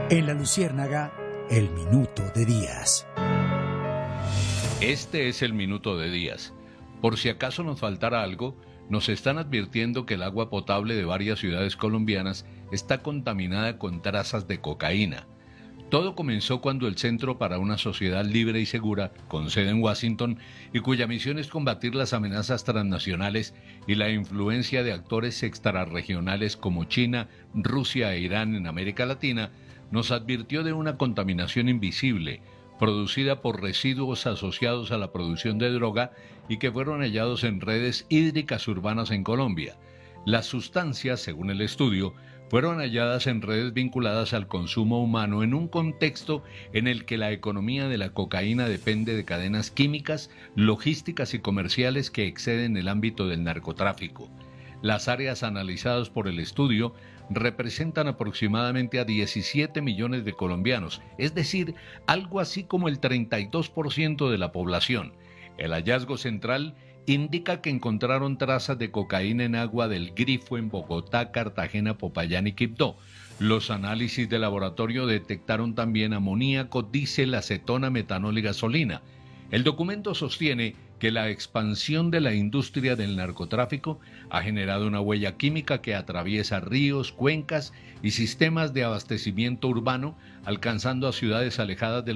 En La Luciérnaga, el Minuto de Díaz. Este es el Minuto de Díaz. Por si acaso nos faltara algo, nos están advirtiendo que el agua potable de varias ciudades colombianas está contaminada con trazas de cocaína. Todo comenzó cuando el Centro para una Sociedad Libre y Segura, con sede en Washington, y cuya misión es combatir las amenazas transnacionales y la influencia de actores extrarregionales como China, Rusia e Irán en América Latina, nos advirtió de una contaminación invisible, producida por residuos asociados a la producción de droga y que fueron hallados en redes hídricas urbanas en Colombia. Las sustancias, según el estudio, fueron halladas en redes vinculadas al consumo humano en un contexto en el que la economía de la cocaína depende de cadenas químicas, logísticas y comerciales que exceden el ámbito del narcotráfico. Las áreas analizadas por el estudio representan aproximadamente a 17 millones de colombianos, es decir, algo así como el 32% de la población. El hallazgo central indica que encontraron trazas de cocaína en agua del Grifo en Bogotá, Cartagena, Popayán y Quibdó. Los análisis de laboratorio detectaron también amoníaco, diésel, acetona, metanol y gasolina. El documento sostiene que la expansión de la industria del narcotráfico ha generado una huella química que atraviesa ríos, cuencas y sistemas de abastecimiento urbano, alcanzando a ciudades alejadas de